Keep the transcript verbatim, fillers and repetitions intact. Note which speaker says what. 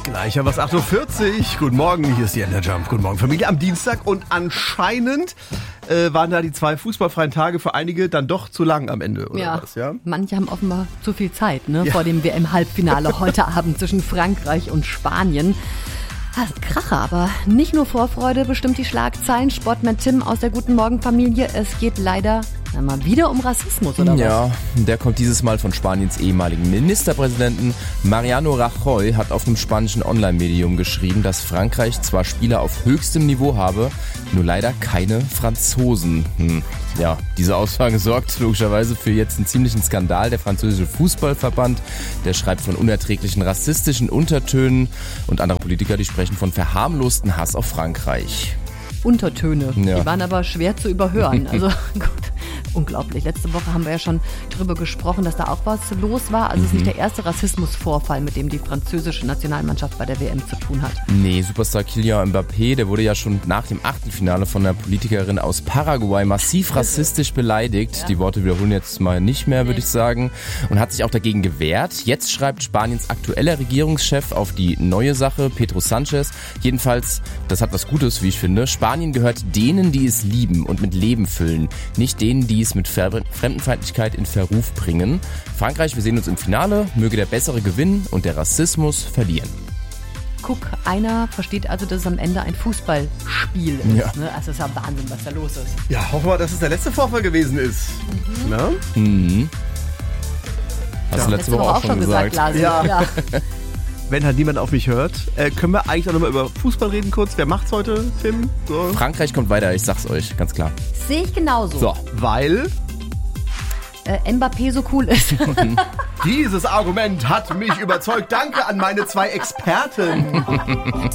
Speaker 1: Gleich haben wir es acht Uhr vierzig. Guten Morgen, hier ist die Ender Jump. Guten Morgen, Familie am Dienstag. Und anscheinend äh, waren da die zwei fußballfreien Tage für einige dann doch zu lang am Ende, oder
Speaker 2: ja.
Speaker 1: was? Ja,
Speaker 2: manche haben offenbar zu viel Zeit, ne?
Speaker 1: Ja.
Speaker 2: Vor dem W M-Halbfinale heute Abend zwischen Frankreich und Spanien. Das ist Kracher, aber nicht nur Vorfreude bestimmt die Schlagzeilen. Sportman Tim aus der Guten Morgen Familie. Es geht leider mal wieder um Rassismus, oder was?
Speaker 3: Ja, der kommt dieses Mal von Spaniens ehemaligen Ministerpräsidenten. Mariano Rajoy hat auf einem spanischen Online-Medium geschrieben, dass Frankreich zwar Spieler auf höchstem Niveau habe, nur leider keine Franzosen. Hm. Ja, diese Aussage sorgt logischerweise für jetzt einen ziemlichen Skandal. Der französische Fußballverband, der schreibt von unerträglichen rassistischen Untertönen, und andere Politiker, die sprechen von verharmlosten Hass auf Frankreich.
Speaker 2: Untertöne,
Speaker 3: Ja.
Speaker 2: die waren aber schwer zu überhören. Also gut, unglaublich. Letzte Woche haben wir ja schon drüber gesprochen, dass da auch was los war. Also es ist nicht der erste Rassismusvorfall, mit dem die französische Nationalmannschaft bei der W M zu tun hat.
Speaker 3: Nee, Superstar Kylian Mbappé, der wurde ja schon nach dem Achtelfinale von einer Politikerin aus Paraguay massiv rassistisch beleidigt.
Speaker 2: Ja.
Speaker 3: Die Worte wiederholen jetzt mal nicht mehr, würde ich sagen. Und hat sich auch dagegen gewehrt. Jetzt schreibt Spaniens aktueller Regierungschef auf die neue Sache, Pedro Sánchez. Jedenfalls, das hat was Gutes, wie ich finde. Spanien gehört denen, die es lieben und mit Leben füllen. Nicht denen, die es mit Fremdenfeindlichkeit in Verruf bringen. Frankreich, wir sehen uns im Finale. Möge der Bessere gewinnen und der Rassismus verlieren.
Speaker 2: Guck, einer versteht also, dass es am Ende ein Fußballspiel ist.
Speaker 3: Ja.
Speaker 2: Ne? Also es ist ja Wahnsinn, was da los ist.
Speaker 1: ja, hoffen wir, dass es der letzte Vorfall gewesen ist. Mhm. Na?
Speaker 3: Mhm. Hast
Speaker 1: Ja.
Speaker 3: du letzte Woche auch schon gesagt.
Speaker 2: Lasi.
Speaker 1: Ja.
Speaker 2: Ja.
Speaker 1: Wenn halt niemand auf mich hört, äh, können wir eigentlich auch nochmal über Fußball reden kurz. Wer macht's heute, Tim? So.
Speaker 3: Frankreich kommt weiter, ich sag's euch, ganz klar.
Speaker 2: Sehe ich genauso.
Speaker 3: So.
Speaker 1: Weil
Speaker 2: Äh, Mbappé so cool ist.
Speaker 1: dieses Argument hat mich überzeugt. Danke an meine zwei Experten.